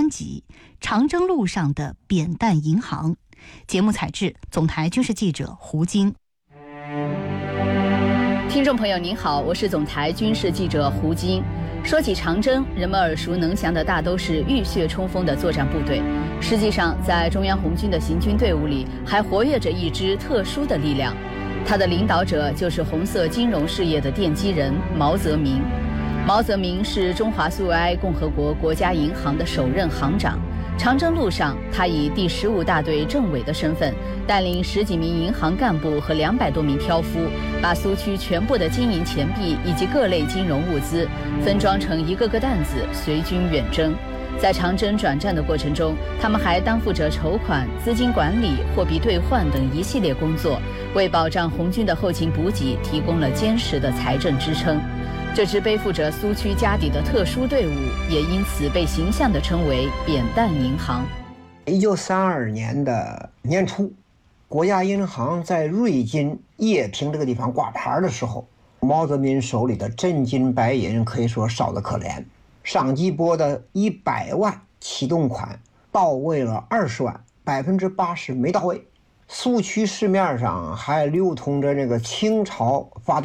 专辑《长征路上的扁担银行》。节目采制总台军事记者胡金。 听众朋友您好，我是总台军事记者胡金。说起长征，人们耳熟能详的大都是浴血冲锋的作战部队。实际上，在中央红军的行军队伍里，还活跃着一支特殊的力量，它的领导者就是红色金融事业的奠基人毛泽民。毛泽民是中华苏维埃共和国国家银行的首任行长。长征路上，他以第15大队政委的身份，带领10几名银行干部和200多名挑夫，把苏区全部的金银钱币以及各类金融物资分装成一个个担子，随军远征。在长征转战的过程中，他们还担负着筹款、资金管理、货币兑换等一系列工作，为保障红军的后勤补给提供了坚实的财政支撑。这支背负着苏区家底的特殊队伍，也因此被形象地称为扁担银行。 1932年的年初，国家银行在瑞金叶平这个地方挂牌的时候，毛泽民手里的真金白银可以说少得可怜。上级拨的100万启动款到位了20万，80%没到位。苏区市面上还流通着这个清朝发